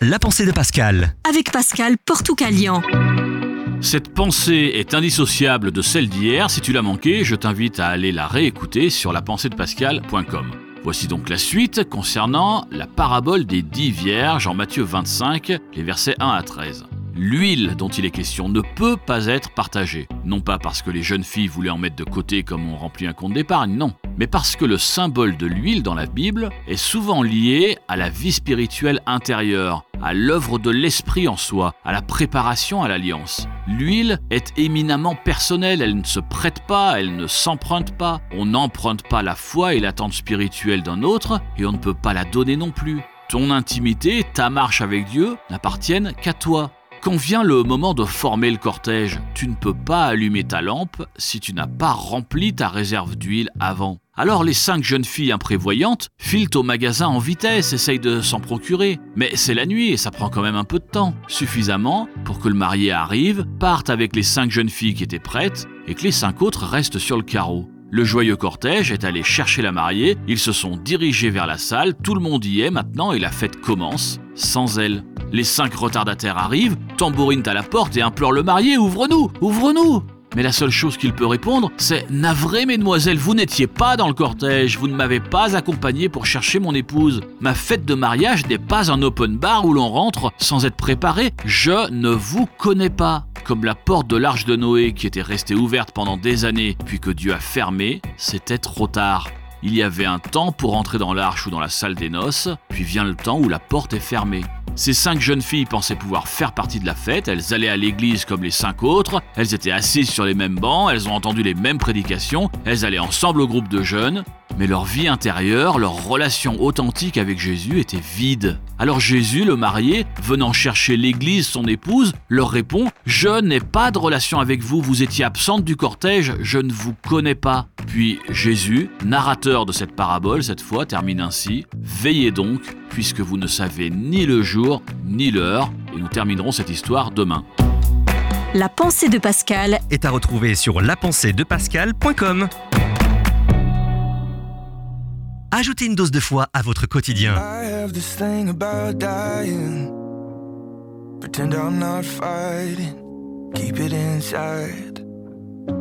La pensée de Pascal. Avec Pascal Portucalian. Cette pensée est indissociable de celle d'hier. Si tu l'as manquée, je t'invite à aller la réécouter sur lapenseedepascal.com. Voici donc la suite concernant la parabole des 10 vierges en Matthieu 25, les versets 1 à 13. L'huile dont il est question ne peut pas être partagée. Non pas parce que les jeunes filles voulaient en mettre de côté comme on remplit un compte d'épargne, non. Mais parce que le symbole de l'huile dans la Bible est souvent lié à la vie spirituelle intérieure, à l'œuvre de l'esprit en soi, à la préparation à l'alliance. L'huile est éminemment personnelle, elle ne se prête pas, elle ne s'emprunte pas. On n'emprunte pas la foi et l'attente spirituelle d'un autre et on ne peut pas la donner non plus. Ton intimité, ta marche avec Dieu n'appartiennent qu'à toi. Quand vient le moment de former le cortège, tu ne peux pas allumer ta lampe si tu n'as pas rempli ta réserve d'huile avant. Alors les 5 jeunes filles imprévoyantes filent au magasin en vitesse, essayent de s'en procurer. Mais c'est la nuit et ça prend quand même un peu de temps. Suffisamment pour que le marié arrive, parte avec les 5 jeunes filles qui étaient prêtes et que les 5 autres restent sur le carreau. Le joyeux cortège est allé chercher la mariée, ils se sont dirigés vers la salle, tout le monde y est maintenant et la fête commence sans elle. Les 5 retardataires arrivent, tambourinent à la porte et implorent le marié « Ouvre-nous, ouvre-nous !» Mais la seule chose qu'il peut répondre, c'est « Navré, mesdemoiselles, vous n'étiez pas dans le cortège, vous ne m'avez pas accompagné pour chercher mon épouse. Ma fête de mariage n'est pas un open bar où l'on rentre sans être préparé. Je ne vous connais pas. » Comme la porte de l'arche de Noé qui était restée ouverte pendant des années, puis que Dieu a fermée, c'était trop tard. Il y avait un temps pour entrer dans l'arche ou dans la salle des noces, puis vient le temps où la porte est fermée. Ces 5 jeunes filles pensaient pouvoir faire partie de la fête, elles allaient à l'église comme les 5 autres, elles étaient assises sur les mêmes bancs, elles ont entendu les mêmes prédications, elles allaient ensemble au groupe de jeunes, mais leur vie intérieure, leur relation authentique avec Jésus était vide. Alors Jésus, le marié, venant chercher l'église, son épouse, leur répond « Je n'ai pas de relation avec vous, vous étiez absente du cortège, je ne vous connais pas. » Puis Jésus, narrateur de cette parabole cette fois, termine ainsi « Veillez donc, puisque vous ne savez ni le jour ni l'heure. » Et nous terminerons cette histoire demain. La pensée de Pascal Est à retrouver sur lapenseedepascal.com. Ajoutez une dose de foi à votre quotidien. I have this thing about dying. Pretend I'm not fighting. Keep it inside.